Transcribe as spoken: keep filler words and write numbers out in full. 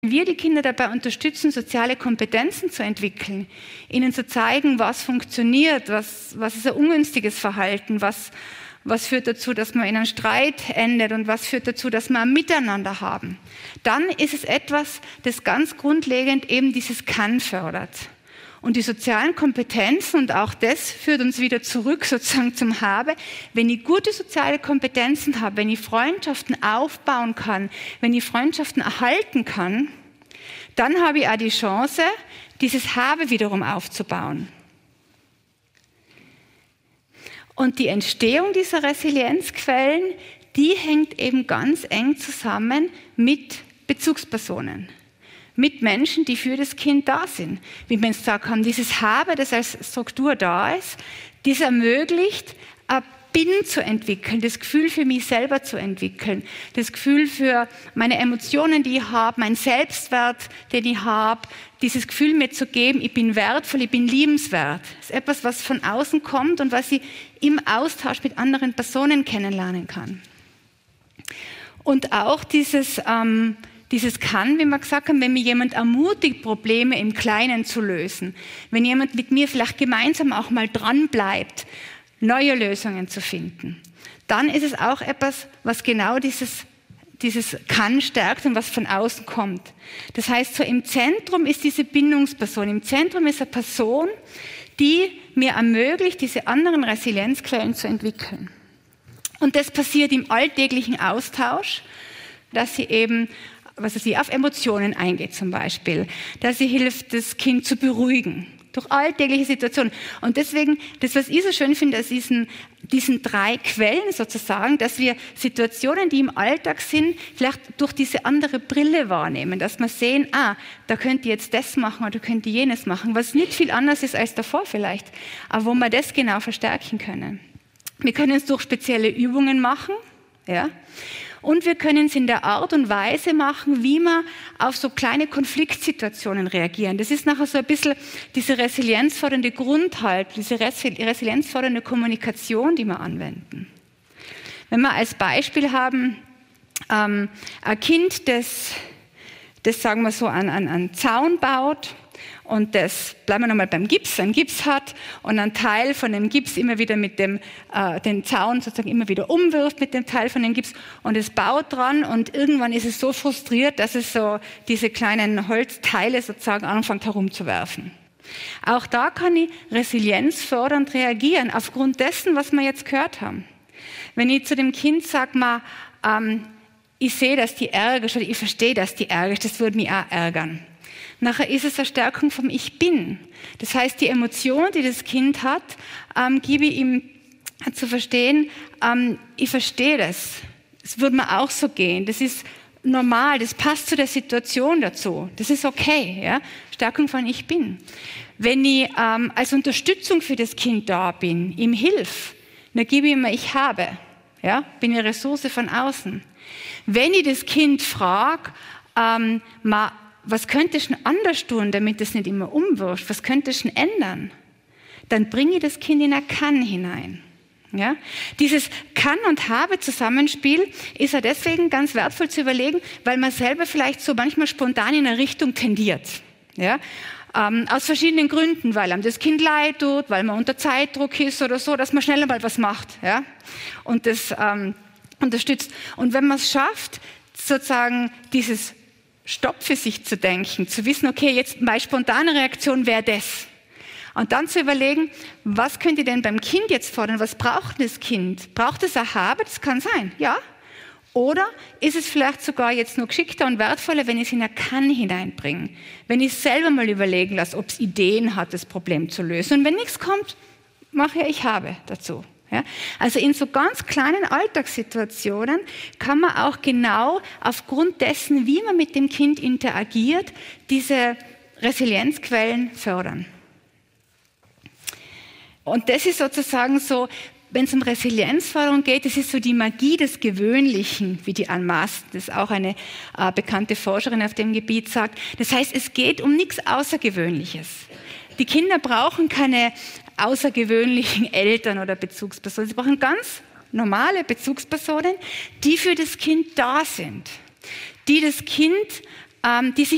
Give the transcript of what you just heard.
wir die Kinder dabei unterstützen, soziale Kompetenzen zu entwickeln, ihnen zu zeigen, was funktioniert, was, was ist ein ungünstiges Verhalten, was, was führt dazu, dass man in einem Streit endet und was führt dazu, dass wir ein Miteinander haben, dann ist es etwas, das ganz grundlegend eben dieses Kann fördert. Und die sozialen Kompetenzen, und auch das führt uns wieder zurück sozusagen zum Habe, wenn ich gute soziale Kompetenzen habe, wenn ich Freundschaften aufbauen kann, wenn ich Freundschaften erhalten kann, dann habe ich auch die Chance, dieses Habe wiederum aufzubauen. Und die Entstehung dieser Resilienzquellen, die hängt eben ganz eng zusammen mit Bezugspersonen. Mit Menschen, die für das Kind da sind. Wie wir gesagt haben, dieses Habe, das als Struktur da ist, das ermöglicht, ein Bin zu entwickeln, das Gefühl für mich selber zu entwickeln, das Gefühl für meine Emotionen, die ich habe, meinen Selbstwert, den ich habe, dieses Gefühl mir zu geben, ich bin wertvoll, ich bin liebenswert. Das ist etwas, was von außen kommt und was ich im Austausch mit anderen Personen kennenlernen kann. Und auch dieses... Ähm, Dieses kann, wie wir gesagt haben, wenn mir jemand ermutigt, Probleme im Kleinen zu lösen, wenn jemand mit mir vielleicht gemeinsam auch mal dran bleibt, neue Lösungen zu finden, dann ist es auch etwas, was genau dieses, dieses Kann stärkt und was von außen kommt. Das heißt, so im Zentrum ist diese Bindungsperson, im Zentrum ist eine Person, die mir ermöglicht, diese anderen Resilienzquellen zu entwickeln. Und das passiert im alltäglichen Austausch, dass sie eben was sie auf Emotionen eingeht zum Beispiel, dass sie hilft, das Kind zu beruhigen durch alltägliche Situationen. Und deswegen, das, was ich so schön finde, aus diesen, diesen drei Quellen sozusagen, dass wir Situationen, die im Alltag sind, vielleicht durch diese andere Brille wahrnehmen, dass wir sehen, ah, da könnt ihr jetzt das machen oder könnt ihr jenes machen, was nicht viel anders ist als davor vielleicht, aber wo wir das genau verstärken können. Wir können es durch spezielle Übungen machen, ja. Und wir können es in der Art und Weise machen, wie wir auf so kleine Konfliktsituationen reagieren. Das ist nachher so ein bisschen diese resilienzfördernde Grundhaltung, diese resilienzfördernde Kommunikation, die wir anwenden. Wenn wir als Beispiel haben, ähm, ein Kind, das, das sagen wir so, einen, einen, einen Zaun baut, und das, bleiben wir nochmal beim Gips, einen Gips hat und einen Teil von dem Gips immer wieder mit dem äh, den Zaun sozusagen immer wieder umwirft mit dem Teil von dem Gips und es baut dran und irgendwann ist es so frustriert, dass es so diese kleinen Holzteile sozusagen anfängt herumzuwerfen. Auch da kann ich resilienzfördernd reagieren, aufgrund dessen, was wir jetzt gehört haben. Wenn ich zu dem Kind sage, mal, ähm, ich sehe, dass die ärgerst oder ich verstehe, dass die ärgerst, das würde mich auch ärgern. Nachher ist es eine Stärkung vom Ich Bin. Das heißt, die Emotion, die das Kind hat, ähm, gebe ich ihm zu verstehen, ähm, ich verstehe das. Es würde mir auch so gehen. Das ist normal, das passt zu der Situation dazu. Das ist okay. Ja? Stärkung von Ich Bin. Wenn ich ähm, als Unterstützung für das Kind da bin, ihm hilf, dann gebe ich ihm Ich habe. Ja? Bin eine Ressource von außen. Wenn ich das Kind frage, ähm, mal, was könntest du anders tun, damit es nicht immer umwirft? Was könntest du ändern? Dann bringe ich das Kind in ein Kann hinein. Ja? Dieses Kann- und Habe-Zusammenspiel ist ja deswegen ganz wertvoll zu überlegen, weil man selber vielleicht so manchmal spontan in eine Richtung tendiert. Ja? Ähm, aus verschiedenen Gründen, weil einem das Kind leid tut, weil man unter Zeitdruck ist oder so, dass man schneller mal was macht. Ja? Und das ähm, unterstützt. Und wenn man es schafft, sozusagen dieses Stopp für sich zu denken, zu wissen, okay, jetzt meine spontane Reaktion wäre das. Und dann zu überlegen, was könnte denn beim Kind jetzt fordern? Was braucht das Kind? Braucht es ein Habe? Das kann sein, ja. Oder ist es vielleicht sogar jetzt nur geschickter und wertvoller, wenn ich es in ein Kann hineinbringe? Wenn ich es selber mal überlegen lasse, ob es Ideen hat, das Problem zu lösen. Und wenn nichts kommt, mache ich Ich habe dazu. Ja, also in so ganz kleinen Alltagssituationen kann man auch genau aufgrund dessen, wie man mit dem Kind interagiert, diese Resilienzquellen fördern. Und das ist sozusagen so, wenn es um Resilienzförderung geht, das ist so die Magie des Gewöhnlichen, wie die Anne Masten, das ist auch eine äh, bekannte Forscherin auf dem Gebiet, sagt. Das heißt, es geht um nichts Außergewöhnliches. Die Kinder brauchen keine außergewöhnlichen Eltern oder Bezugspersonen. Sie brauchen ganz normale Bezugspersonen, die für das Kind da sind, die das Kind, ähm, die sich